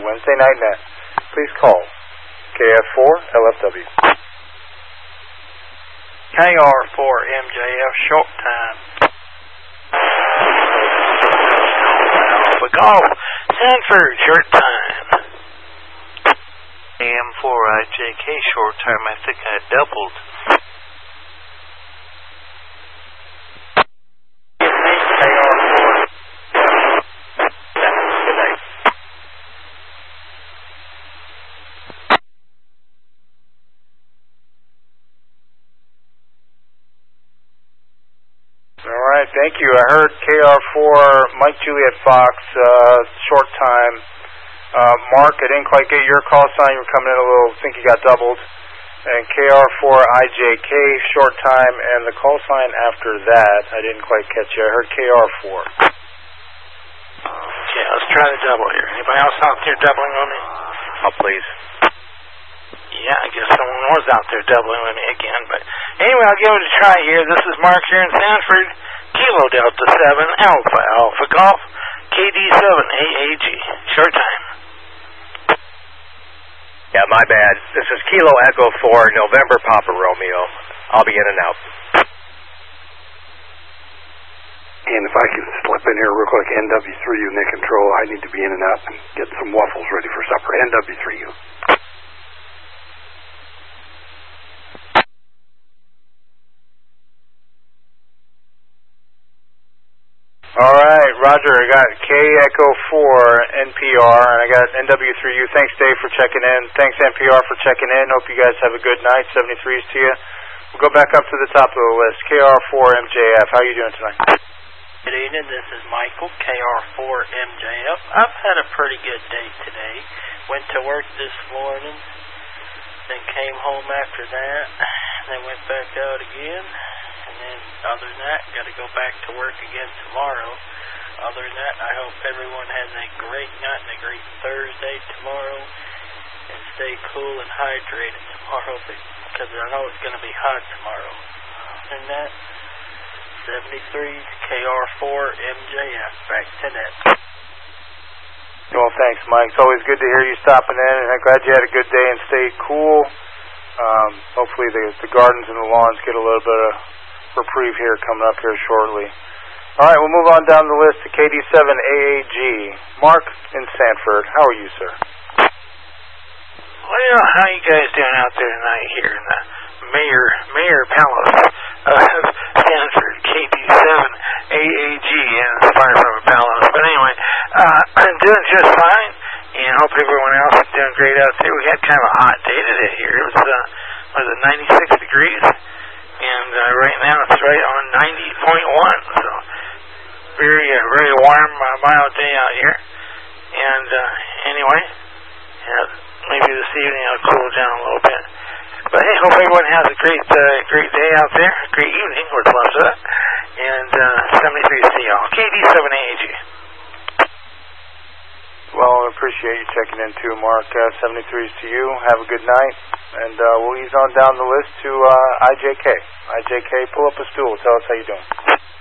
Wednesday night net. Please call KF4LFW. KR4MJF, short time. Alpha Golf, Sanford, short time. AM4IJK, short time. I think I doubled. Thank you. I heard KR4, Mike Juliet Fox, short time. Mark, I didn't quite get your call sign. You were coming in a little, I think you got doubled. And KR4IJK, short time. And the call sign after that, I didn't quite catch you. I heard KR4. Okay, let's try to double here. Anybody else out there doubling on me? Oh, please. Yeah, I guess someone was out there doubling with me again. But anyway, I'll give it a try here. This is Mark here in Sanford. Kilo Delta 7 Alpha Golf KD7 AAG. Short time. Yeah, my bad. This is Kilo Echo 4 November Papa Romeo. I'll be in and out. And if I can slip in here real quick, NW3U, Nick Control. I need to be in and out and get some waffles ready for supper. NW3U. All right, Roger, I got K Echo 4 NPR, and I got NW3U. Thanks, Dave, for checking in. Thanks, NPR, for checking in. Hope you guys have a good night. 73s to you. We'll go back up to the top of the list. KR4 MJF, how are you doing tonight? Good evening, this is Michael, KR4 MJF. I've had a pretty good day today. Went to work this morning, then came home after that, then went back out again. And then, other than that, got to go back to work again tomorrow. Other than that, I hope everyone has a great night and a great Thursday tomorrow. And stay cool and hydrated tomorrow, because I know it's going to be hot tomorrow. Other than that, 73 KR4 MJF, back to net. Well, thanks, Mike. It's always good to hear you stopping in, and I'm glad you had a good day and stayed cool. Hopefully the gardens and the lawns get a little bit of reprieve here coming up here shortly. All right, we'll move on down the list to KD7 AAG. Mark in Sanford, how are you, sir? Well, how you guys doing out there tonight here in the Mayor Palace of Sanford, KD7 AAG, and it's far from a palace. But anyway, I'm doing just fine, and hope everyone else is doing great out there. We had kind of a hot day today here. It was 96 degrees. And right now it's right on 90.1, so very warm, mild day out here. And anyway, maybe this evening it'll cool down a little bit. But hey, hope everyone has a great day out there, great evening, with loves of it. And 73 to see y'all. KD7 AAG. Well, I appreciate you checking in too, Mark. 73s to you. Have a good night. And we'll ease on down the list to IJK. IJK, pull up a stool. Tell us how you doing.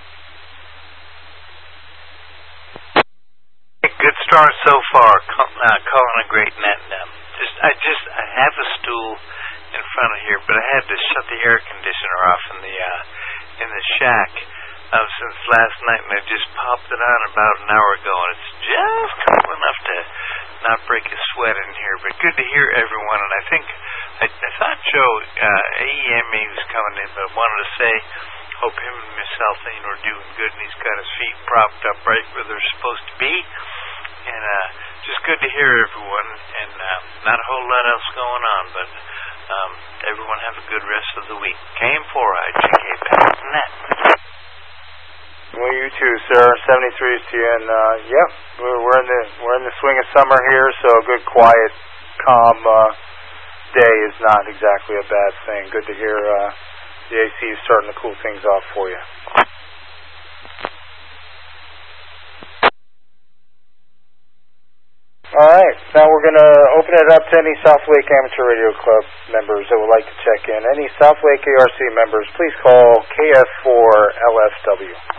Good start so far. Calling a great net. I have a stool in front of here, but I had to shut the air conditioner off in the shack since last night, and I just popped it on about an hour ago, and it's just cool enough to not break a sweat in here. But good to hear everyone, and I thought Joe AEMA was coming in, but wanted to say hope him and Miss Althane are doing good, and he's got his feet propped up right where they're supposed to be. And just good to hear everyone, and not a whole lot else going on, but everyone have a good rest of the week. KM4IJK back to net. Well, you too, sir. 73s to you, and yep, we're in the swing of summer here, so a good, quiet, calm day is not exactly a bad thing. Good to hear the AC is starting to cool things off for you. All right, now we're going to open it up to any South Lake Amateur Radio Club members that would like to check in. Any South Lake ARC members, please call KF4LFW.